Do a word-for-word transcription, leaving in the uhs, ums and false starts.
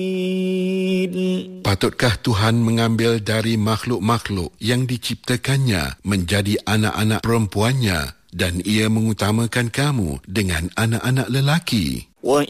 Patutkah Tuhan mengambil dari makhluk-makhluk yang diciptakannya menjadi anak-anak perempuannya dan ia mengutamakan kamu dengan anak-anak lelaki? وَإِن